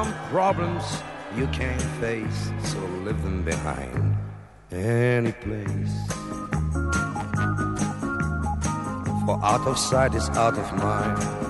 Problems you can't face, so leave them behind any place. For out of sight is out of mind.